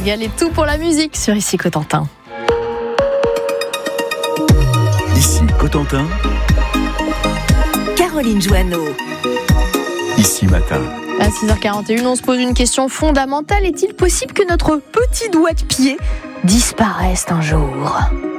Gall et tout pour la musique sur Ici Cotentin. Ici Cotentin. Caroline Joanneau. Ici Matin. À 6h41, on se pose une question fondamentale. Est-il possible que notre petit doigt de pied disparaisse un jour ?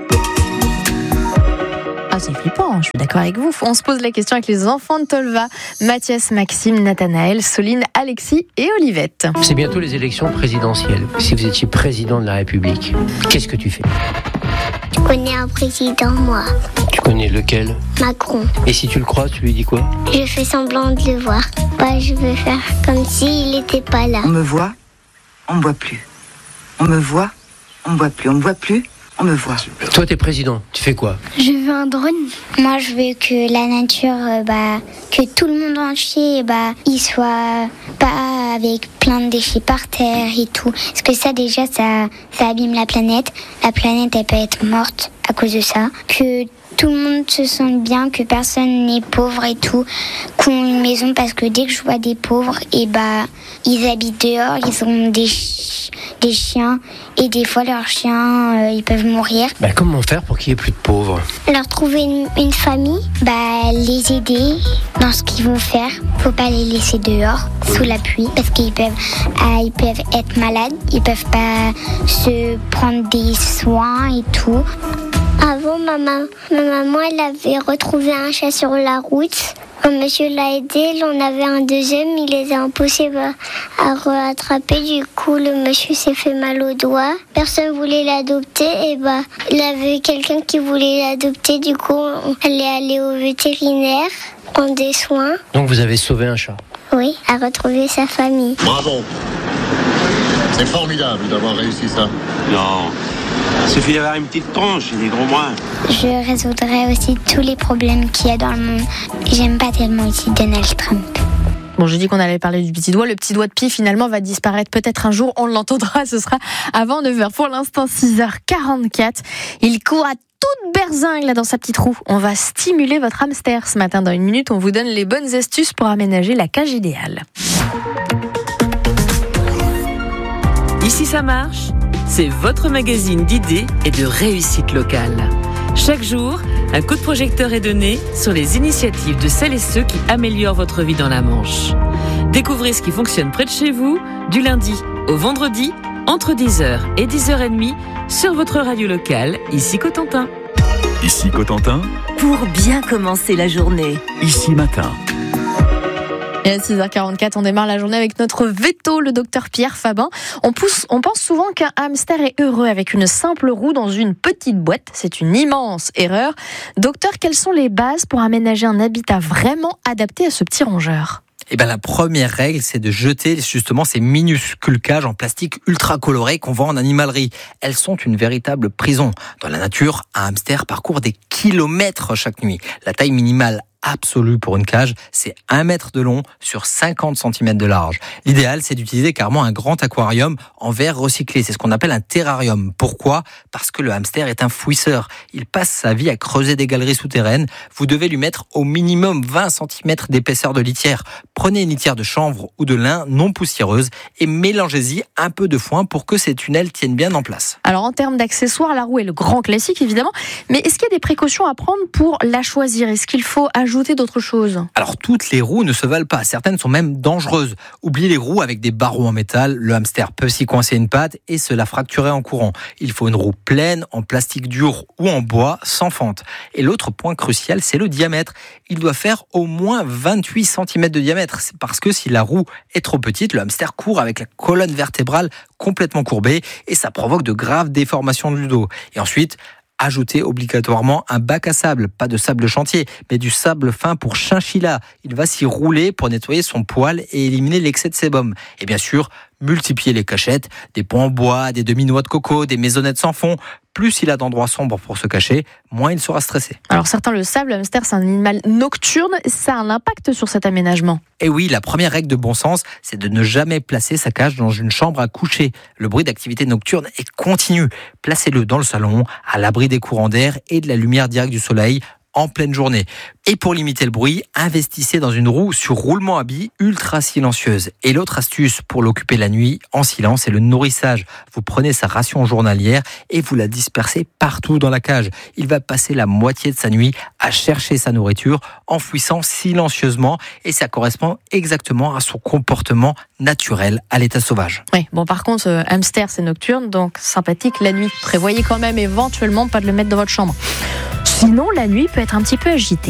Ah, c'est flippant, je suis d'accord avec vous. On se pose la question avec les enfants de Tolva, Mathias, Maxime, Nathanaël, Soline, Alexis et Olivette. C'est bientôt les élections présidentielles. Si vous étiez président de la République, qu'est-ce que tu fais ? Je connais un président, moi. Tu connais lequel ? Macron. Et si tu le crois, tu lui dis quoi ? Je fais semblant de le voir. Je veux faire comme s'il n'était pas là. On me voit, on me voit plus. On me voit, on me voit plus. On me voit plus, on me voit. Toi, t'es président, tu fais quoi ? Je veux un drone. Moi, je veux que la nature, que tout le monde entier, il soit pas avec plein de déchets par terre et tout. Parce que ça, déjà, ça abîme la planète. La planète, elle peut être morte à cause de ça. Que tout le monde se sente bien, que personne n'est pauvre et tout, qu'on ait une maison, parce que dès que je vois des pauvres, ils habitent dehors, ils ont des chiens, et des fois leurs chiens, ils peuvent mourir. Comment faire pour qu'il y ait plus de pauvres ? Leur trouver une famille, les aider dans ce qu'ils vont faire. Faut pas les laisser dehors, sous la pluie, parce qu'ils peuvent être malades, ils peuvent pas se prendre des soins et tout. Avant, ma maman, elle avait retrouvé un chat sur la route. Un monsieur l'a aidé, on avait un deuxième, il les a impossible à rattraper. Du coup, le monsieur s'est fait mal au doigt. Personne voulait l'adopter, il avait quelqu'un qui voulait l'adopter. Du coup, elle est allée au vétérinaire prendre des soins. Donc vous avez sauvé un chat ? Oui, à retrouver sa famille. Bravo. C'est formidable d'avoir réussi ça. Non. Il suffit d'avoir une petite tronche et des gros bras. Je résoudrais aussi tous les problèmes qu'il y a dans le monde. J'aime pas tellement ici Donald Trump. Bon, j'ai dit qu'on allait parler du petit doigt. Le petit doigt de pied, finalement, va disparaître peut-être un jour. On l'entendra, ce sera avant 9h. Pour l'instant, 6h44. Il court à toute berzingue là dans sa petite roue. On va stimuler votre hamster ce matin. Dans une minute, on vous donne les bonnes astuces pour aménager la cage idéale. Ici ça marche, c'est votre magazine d'idées et de réussite locale. Chaque jour, un coup de projecteur est donné sur les initiatives de celles et ceux qui améliorent votre vie dans la Manche. Découvrez ce qui fonctionne près de chez vous, du lundi au vendredi, entre 10h et 10h30, sur votre radio locale, Ici Cotentin. Ici Cotentin. Pour bien commencer la journée. Ici Matin. Et à 6h44, on démarre la journée avec notre veto, le docteur Pierre Fabin. On pense souvent qu'un hamster est heureux avec une simple roue dans une petite boîte. C'est une immense erreur. Docteur, quelles sont les bases pour aménager un habitat vraiment adapté à ce petit rongeur ? La première règle, c'est de jeter justement ces minuscules cages en plastique ultra colorées qu'on vend en animalerie. Elles sont une véritable prison. Dans la nature, un hamster parcourt des kilomètres chaque nuit. La taille minimale absolue pour une cage, c'est 1 mètre de long sur 50 cm de large. L'idéal, c'est d'utiliser carrément un grand aquarium en verre recyclé. C'est ce qu'on appelle un terrarium. Pourquoi ? Parce que le hamster est un fouisseur. Il passe sa vie à creuser des galeries souterraines. Vous devez lui mettre au minimum 20 cm d'épaisseur de litière. Prenez une litière de chanvre ou de lin non poussiéreuse et mélangez-y un peu de foin pour que ces tunnels tiennent bien en place. Alors en termes d'accessoires, la roue est le grand classique évidemment, mais est-ce qu'il y a des précautions à prendre pour la choisir ? Est-ce qu'il faut ajouter d'autres choses ? Alors toutes les roues ne se valent pas, certaines sont même dangereuses. Oubliez les roues avec des barreaux en métal, le hamster peut s'y coincer une patte et se la fracturer en courant. Il faut une roue pleine, en plastique dur ou en bois, sans fente. Et l'autre point crucial, c'est le diamètre. Il doit faire au moins 28 cm de diamètre, parce que si la roue est trop petite, le hamster court avec la colonne vertébrale complètement courbée et ça provoque de graves déformations du dos. Et ensuite, ajoutez obligatoirement un bac à sable, pas de sable chantier, mais du sable fin pour chinchilla. Il va s'y rouler pour nettoyer son poil et éliminer l'excès de sébum. Et bien sûr, multipliez les cachettes, des pots en bois, des demi-noix de coco, des maisonnettes sans fond. Plus il a d'endroits sombres pour se cacher, moins il sera stressé. Alors certains le savent, le hamster c'est un animal nocturne, ça a un impact sur cet aménagement. Et oui, la première règle de bon sens, c'est de ne jamais placer sa cage dans une chambre à coucher. Le bruit d'activité nocturne est continu. Placez-le dans le salon, à l'abri des courants d'air et de la lumière directe du soleil, en pleine journée. Et pour limiter le bruit, investissez dans une roue sur roulement à billes ultra silencieuse. Et l'autre astuce pour l'occuper la nuit en silence, c'est le nourrissage. Vous prenez sa ration journalière et vous la dispersez partout dans la cage. Il va passer la moitié de sa nuit à chercher sa nourriture en fouissant silencieusement et ça correspond exactement à son comportement naturel à l'état sauvage. Oui, bon par contre, hamster c'est nocturne, donc sympathique la nuit. Prévoyez quand même éventuellement pas de le mettre dans votre chambre. Sinon, la nuit peut être un petit peu agitée.